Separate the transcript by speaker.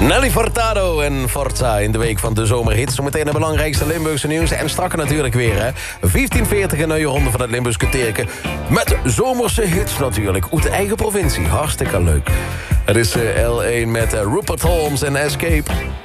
Speaker 1: Nelly Furtado en Forza in de week van de zomerhits. Zometeen de belangrijkste Limburgse nieuws. En strakker natuurlijk weer, hè. 1540 een nieuwe ronde van het Limburgse Keterken. Met zomerse hits natuurlijk. Uit de eigen provincie. Hartstikke leuk. Het is L1 met Rupert Holmes en Escape.